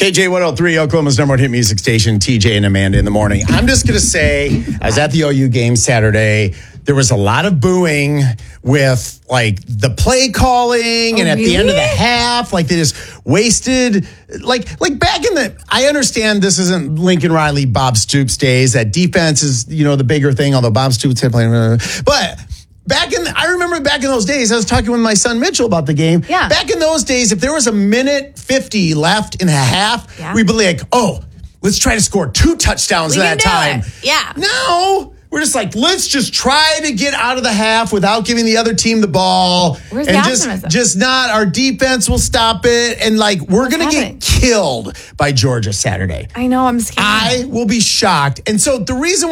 KJ 103, Oklahoma's number one hit music station, TJ and Amanda in the morning. I'm just going to say, I was at the OU game Saturday. There was a lot of booing with like the play calling and at the end of the half, like they just wasted, like back in the, I understand this isn't Lincoln Riley, Bob Stoops days. That defense is, the bigger thing, although Bob Stoops had played, but I remember back in those days, I was talking with my son Mitchell about the game. Yeah. Back in those days, if there was a minute 50 left in a half, we'd be like, let's try to score 2 touchdowns at that time. Yeah. No, we're just like, let's just try to get out of the half without giving the other team the ball. Where's the optimism? Just not, our defense will stop it. And we're going to get killed by Georgia Saturday. I know, I'm scared. I will be shocked. And so the reason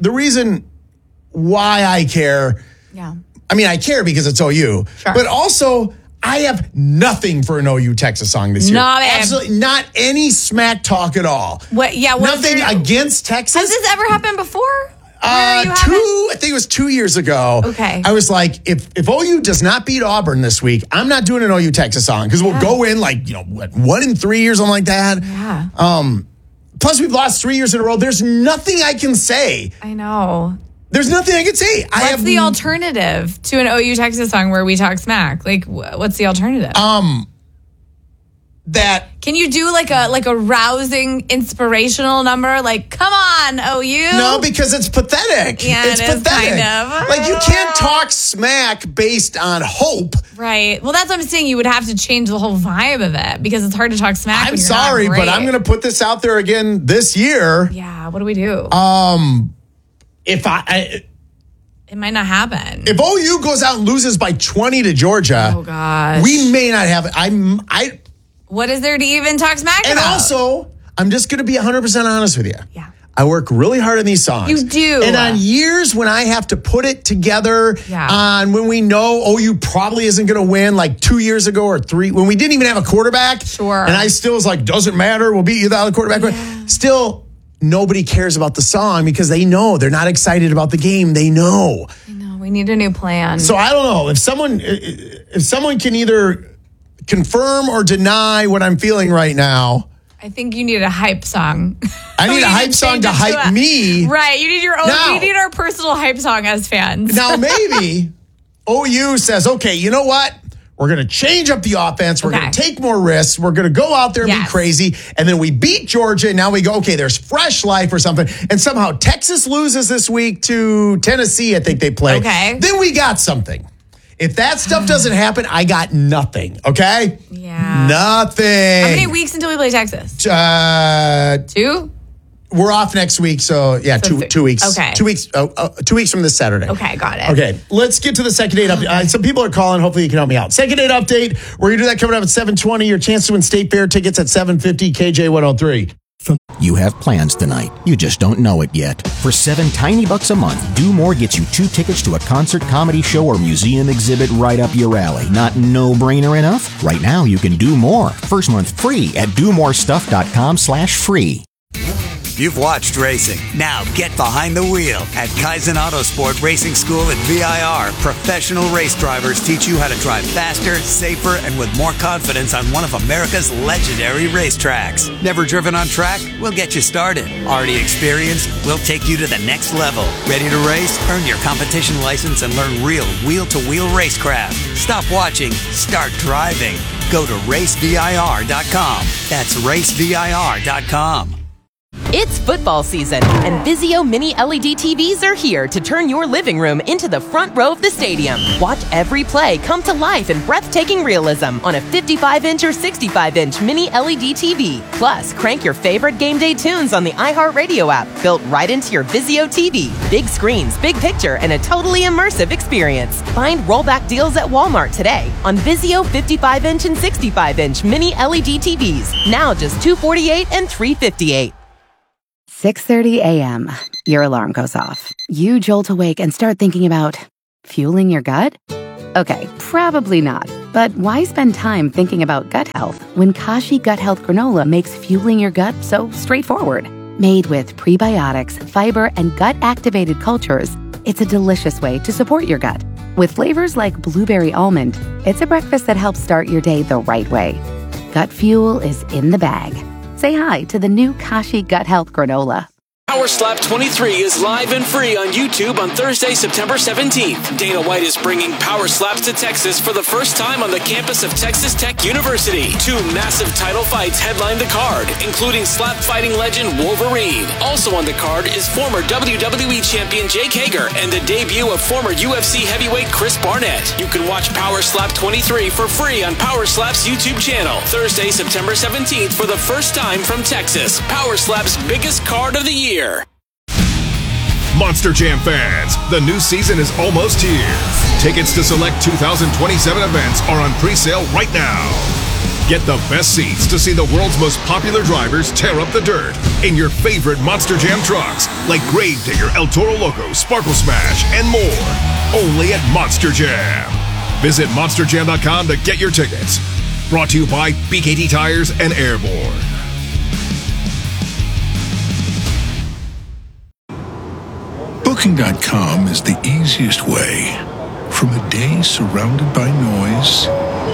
why I care, I care because it's OU, but also I have nothing for an OU Texas song this year. Absolutely not any smack talk at all. What? Yeah, nothing against Texas. Has this ever happened before? I think it was 2 years ago. Okay. I was like, if OU does not beat Auburn this week, I'm not doing an OU Texas song because we'll go in 1 in 3 years, something like that. Yeah. Plus, we've lost 3 years in a row. There's nothing I can say. I know. There's nothing I can say. What's the alternative to an OU Texas song where we talk smack? What's the alternative? Can you do like a rousing, inspirational number? Come on, OU. No, because it's pathetic. Yeah, it's pathetic. Kind of. You can't talk smack based on hope. Right. Well, that's what I'm saying. You would have to change the whole vibe of it because it's hard to talk smack. I'm sorry, but I'm going to put this out there again this year. Yeah. What do we do? It might not happen. If OU goes out and loses by 20 to Georgia, oh gosh, we may not have it. What is there to even talk smack about? And also, I'm just going to be 100% honest with you. Yeah. I work really hard on these songs. You do. And on years when I have to put it together on when we know OU probably isn't going to win, like 2 years ago or 3, when we didn't even have a quarterback. Sure. And I still was like, doesn't matter. We'll beat you without a quarterback. Yeah. Still, nobody cares about the song because they know they're not excited about the game. They know. I know. We need a new plan. So I don't know if someone can either confirm or deny what I'm feeling right now. I think you need a hype song. I need a hype song to hype me. Right. You need your own. We need our personal hype song as fans. Now maybe OU says, okay, you know what? We're going to change up the offense. We're going to take more risks. We're going to go out there and be crazy. And then we beat Georgia. And now we go, okay, there's fresh life or something. And somehow Texas loses this week to Tennessee, I think they play. Okay. Then we got something. If that stuff doesn't happen, I got nothing. Okay? Yeah. Nothing. How many weeks until we play Texas? 2? We're off next week, so 2 weeks. Okay. 2 weeks. 2 weeks from this Saturday. Okay, got it. Okay, let's get to the second date update. Some people are calling. Hopefully, you can help me out. Second date update. We're gonna do that coming up at 7:20. Your chance to win State Fair tickets at 7:50. KJ 103. You have plans tonight. You just don't know it yet. For $7 tiny bucks a month, Do More gets you 2 tickets to a concert, comedy show, or museum exhibit right up your alley. Not no-brainer enough? Right now, you can do more. First month free at domorestuff.com/free. You've watched racing. Now get behind the wheel at Kaizen Autosport Racing School at VIR. Professional race drivers teach you how to drive faster, safer, and with more confidence on one of America's legendary racetracks. Never driven on track? We'll get you started. Already experienced? We'll take you to the next level. Ready to race? Earn your competition license and learn real wheel-to-wheel racecraft. Stop watching. Start driving. Go to racevir.com. That's racevir.com. It's football season, and Vizio Mini LED TVs are here to turn your living room into the front row of the stadium. Watch every play come to life in breathtaking realism on a 55-inch or 65-inch Mini LED TV. Plus, crank your favorite game day tunes on the iHeartRadio app, built right into your Vizio TV. Big screens, big picture, and a totally immersive experience. Find rollback deals at Walmart today on Vizio 55-inch and 65-inch Mini LED TVs. Now just $248 and $358. 6:30 a.m. Your alarm goes off. You jolt awake and start thinking about fueling your gut? Okay, probably not. But why spend time thinking about gut health when Kashi Gut Health Granola makes fueling your gut so straightforward? Made with prebiotics, fiber, and gut-activated cultures, it's a delicious way to support your gut. With flavors like blueberry almond, it's a breakfast that helps start your day the right way. Gut fuel is in the bag. say hi to the new Kashi Gut Health Granola. Power Slap 23 is live and free on YouTube on Thursday, September 17th. Dana White is bringing Power Slaps to Texas for the first time on the campus of Texas Tech University. 2 massive title fights headline the card, including slap fighting legend Wolverine. Also on the card is former WWE champion Jake Hager and the debut of former UFC heavyweight Chris Barnett. You can watch Power Slap 23 for free on Power Slap's YouTube channel. Thursday, September 17th for the first time from Texas. Power Slap's biggest card of the year. Monster Jam fans, the new season is almost here. Tickets to select 2027 events are on pre-sale right now. Get the best seats to see the world's most popular drivers tear up the dirt in your favorite Monster Jam trucks like Gravedigger, El Toro Loco, Sparkle Smash, and more. Only at Monster Jam. Visit monsterjam.com to get your tickets. Brought to you by BKT Tires and Airborne. Booking.com is the easiest way from a day surrounded by noise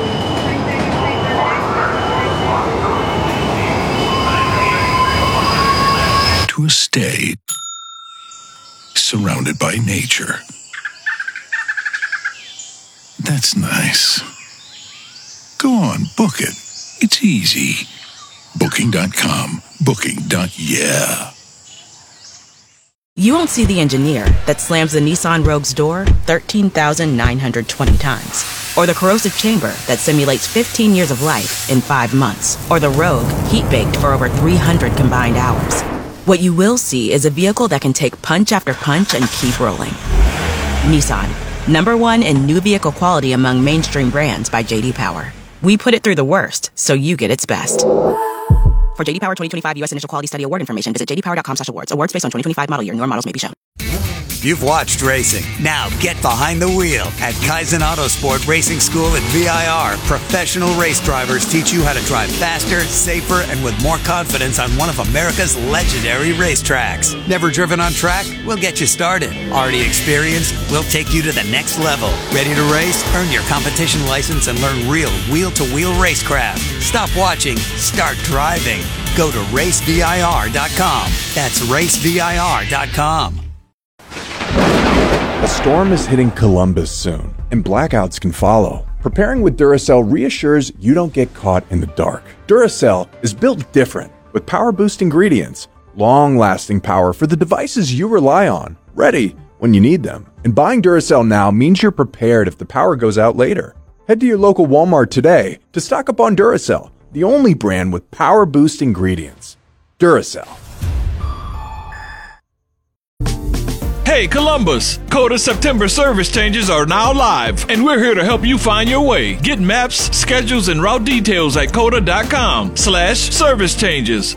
to a stay surrounded by nature. That's nice. Go on, book it. It's easy. Booking.com. Booking.yeah. You won't see the engineer that slams the Nissan Rogue's door 13,920 times. Or the corrosive chamber that simulates 15 years of life in 5 months. Or the Rogue heat-baked for over 300 combined hours. What you will see is a vehicle that can take punch after punch and keep rolling. Nissan, #1 in new vehicle quality among mainstream brands by J.D. Power. We put it through the worst, so you get its best. For J.D. Power 2025 U.S. Initial Quality Study Award information, visit jdpower.com/awards. Awards based on 2025 model year. Newer models may be shown. You've watched racing. Now get behind the wheel at Kaizen Autosport Racing School at VIR. Professional race drivers teach you how to drive faster, safer, and with more confidence on one of America's legendary racetracks. Never driven on track? We'll get you started. Already experienced? We'll take you to the next level. Ready to race? Earn your competition license and learn real wheel-to-wheel racecraft. Stop watching. Start driving. Go to racevir.com. That's racevir.com. A storm is hitting Columbus soon, and blackouts can follow. Preparing with Duracell reassures you don't get caught in the dark. Duracell is built different, with power-boost ingredients, long-lasting power for the devices you rely on, ready when you need them. And buying Duracell now means you're prepared if the power goes out later. Head to your local Walmart today to stock up on Duracell, the only brand with power-boost ingredients. Duracell. Hey Columbus, Coda September service changes are now live, and we're here to help you find your way. Get maps, schedules, and route details at coda.com/service changes.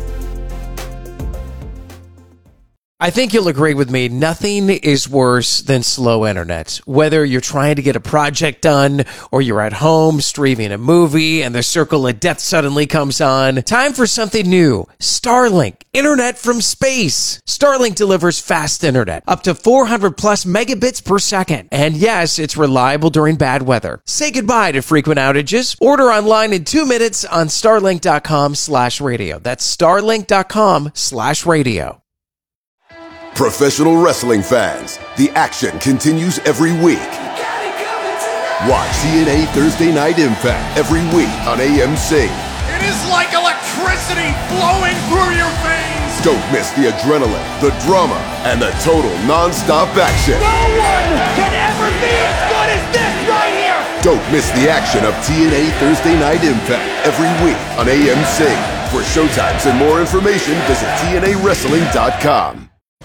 I think you'll agree with me, nothing is worse than slow internet. Whether you're trying to get a project done or you're at home streaming a movie and the circle of death suddenly comes on, time for something new. Starlink, internet from space. Starlink delivers fast internet, up to 400 plus megabits per second. And yes, it's reliable during bad weather. Say goodbye to frequent outages. Order online in 2 minutes on starlink.com/radio. That's starlink.com/radio. Professional wrestling fans, the action continues every week. Watch TNA Thursday Night Impact every week on AMC. It is like electricity flowing through your veins. Don't miss the adrenaline, the drama, and the total non-stop action. No one can ever be as good as this right here. Don't miss the action of TNA Thursday Night Impact every week on AMC. For showtimes and more information, visit TNAWrestling.com.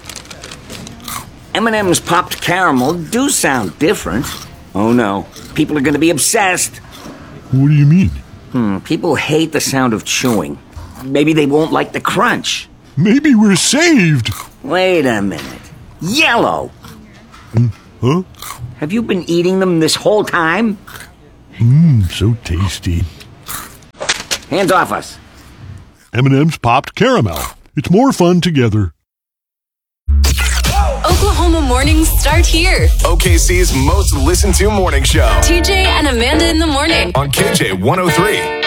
M&M's popped caramel do sound different. Oh no, people are going to be obsessed. What do you mean? People hate the sound of chewing. Maybe they won't like the crunch. Maybe we're saved. Wait a minute. Yellow! Huh? Have you been eating them this whole time? So tasty. Hands off us. M&M's popped caramel. It's more fun together. Oklahoma mornings start here. OKC's most listened to morning show. TJ and Amanda in the morning. On KJ 103.